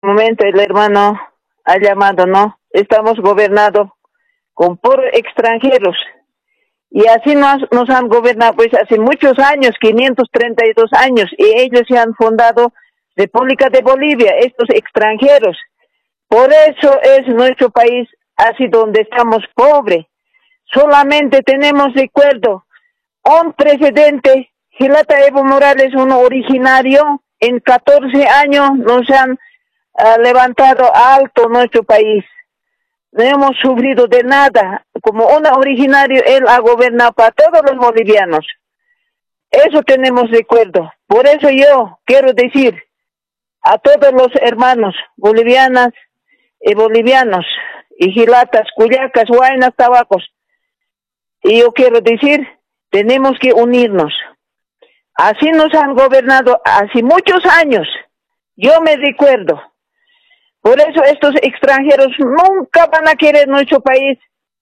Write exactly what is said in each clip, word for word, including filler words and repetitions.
Momento el hermano ha llamado, ¿no? Estamos gobernados con por extranjeros. Y así nos, nos han gobernado pues hace muchos años, quinientos treinta y dos años, y ellos se han fundado República de Bolivia, estos extranjeros. Por eso es nuestro país así donde estamos pobres. Solamente tenemos recuerdo, un presidente, Gilata Evo Morales, uno originario, en catorce años nos han uh, levantado alto nuestro país. No hemos sufrido de nada. Como un originario, él ha gobernado para todos los bolivianos. Eso tenemos recuerdo. Por eso yo quiero decir a todos los hermanos bolivianas y bolivianos, y gilatas, cuyacas, huaynas, tabacos, y yo quiero decir, tenemos que unirnos. Así nos han gobernado hace muchos años. Yo me recuerdo. Por eso estos extranjeros nunca van a querer nuestro país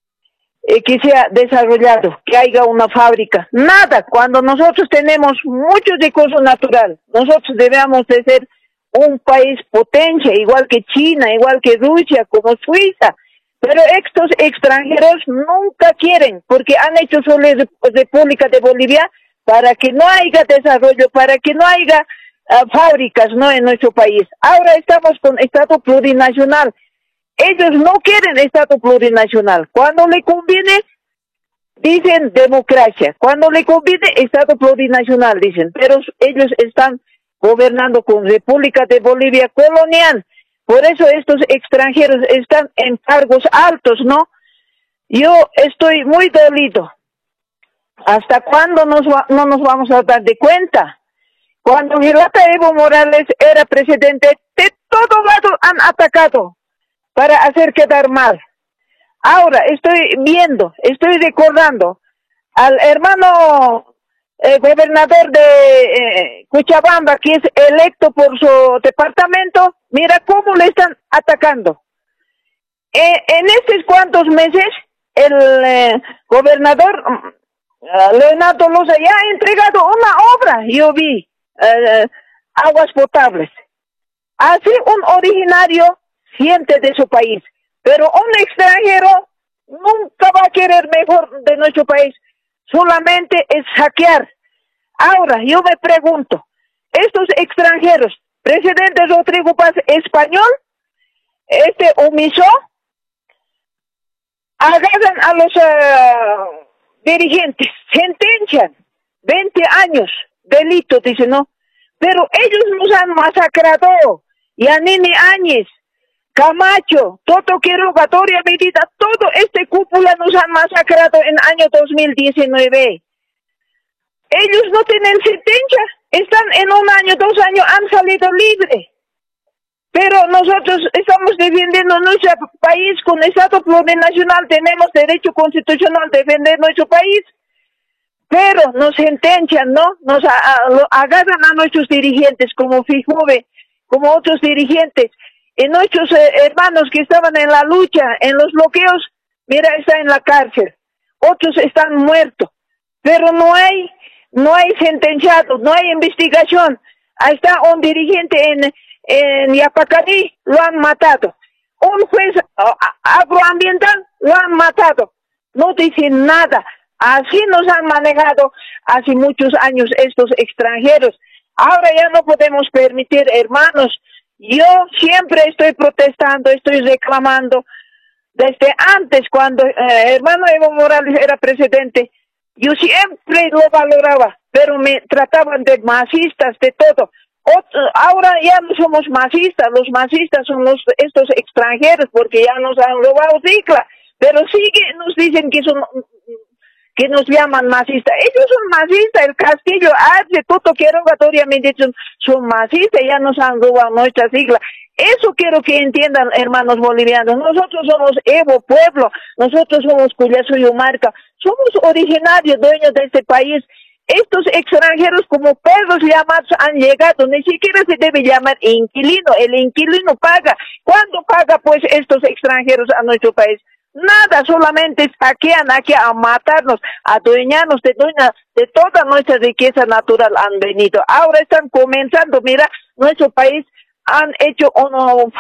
eh, que sea desarrollado, que haya una fábrica. Nada, cuando nosotros tenemos muchos recursos naturales, nosotros debemos de ser un país potencia, igual que China, igual que Rusia, como Suiza. Pero estos extranjeros nunca quieren, porque han hecho su República de Bolivia para que no haya desarrollo, para que no haya Uh, fábricas, ¿no?, en nuestro país. Ahora estamos con Estado plurinacional. Ellos no quieren Estado plurinacional. Cuando le conviene, dicen democracia. Cuando le conviene, Estado plurinacional, dicen. Pero ellos están gobernando con República de Bolivia colonial. Por eso estos extranjeros están en cargos altos, ¿no? Yo estoy muy dolido. ¿Hasta cuándo nos va, no nos vamos a dar de cuenta? Cuando Gilata Evo Morales era presidente, de todo lado han atacado para hacer quedar mal. Ahora estoy viendo, estoy recordando al hermano eh, gobernador de eh, Cochabamba, que es electo por su departamento. Mira cómo le están atacando. Eh, en estos cuantos meses, el eh, gobernador uh, Leonardo Loza ya ha entregado una obra, yo vi. Uh, aguas potables. Así un originario siente de su país, pero un extranjero nunca va a querer mejor de nuestro país, solamente es saquear. Ahora yo me pregunto, estos extranjeros, presidente Rodrigo Paz español, este omiso, agarran a los uh, dirigentes, sentencian veinte años. Delito, dice, no, pero ellos nos han masacrado. Yanine Áñez, Camacho, Toto Quiroga, Doria Medina, todo este cúpula nos han masacrado en año dos mil diecinueve. Ellos no tienen sentencia, están en un año, dos años, han salido libres. Pero nosotros estamos defendiendo nuestro país con Estado plurinacional, tenemos derecho constitucional de defender nuestro país. Pero nos sentencian, ¿no? Nos a, a, agarran a nuestros dirigentes, como Fijove, como otros dirigentes, y nuestros eh, hermanos que estaban en la lucha, en los bloqueos, mira, están en la cárcel, otros están muertos, pero no hay, no hay sentenciado, no hay investigación. Ahí está un dirigente en, en Yapacarí, lo han matado. Un juez uh, agroambiental, lo han matado. No dicen nada. Así nos han manejado hace muchos años estos extranjeros. Ahora ya no podemos permitir, hermanos. Yo siempre estoy protestando, estoy reclamando. Desde antes, cuando eh, hermano Evo Morales era presidente, yo siempre lo valoraba, pero me trataban de masistas, de todo. Otro, ahora ya no somos masistas, los masistas son los, estos extranjeros, porque ya nos han robado cicla. Pero sigue, nos dicen que son... que nos llaman masistas. Ellos son masistas, el Castillo, Arce, Toto Quiroga, Doria Medina son masistas, ya nos han robado nuestra sigla. Eso quiero que entiendan, hermanos bolivianos. Nosotros somos Evo, pueblo, nosotros somos Cuyazuyomarca, somos originarios, dueños de este país. Estos extranjeros como perros llamados han llegado, ni siquiera se debe llamar inquilino, el inquilino paga. ¿Cuándo paga pues estos extranjeros a nuestro país? Nada, solamente saquean aquí a matarnos, a adueñarnos de, de toda nuestra riqueza natural han venido. Ahora están comenzando, mira, nuestro país han hecho uno